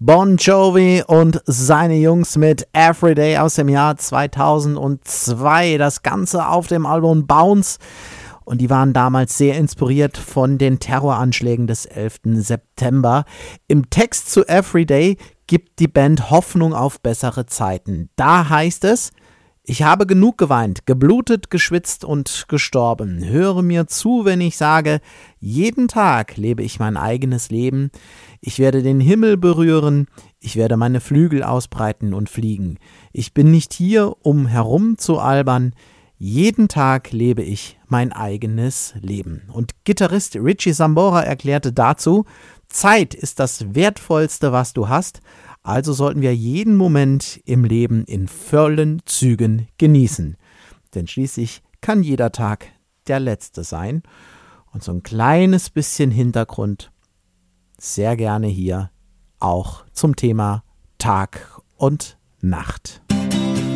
Bon Jovi und seine Jungs mit Everyday aus dem Jahr 2002. Das Ganze auf dem Album Bounce. Und die waren damals sehr inspiriert von den Terroranschlägen des 11. September. Im Text zu Everyday gibt die Band Hoffnung auf bessere Zeiten. Da heißt es: Ich habe genug geweint, geblutet, geschwitzt und gestorben. Höre mir zu, wenn ich sage, jeden Tag lebe ich mein eigenes Leben. Ich werde den Himmel berühren, ich werde meine Flügel ausbreiten und fliegen. Ich bin nicht hier, um herumzualbern. Jeden Tag lebe ich mein eigenes Leben. Und Gitarrist Richie Sambora erklärte dazu: Zeit ist das Wertvollste, was du hast. Also sollten wir jeden Moment im Leben in vollen Zügen genießen. Denn schließlich kann jeder Tag der letzte sein. Und so ein kleines bisschen Hintergrund sehr gerne hier auch zum Thema Tag und Nacht.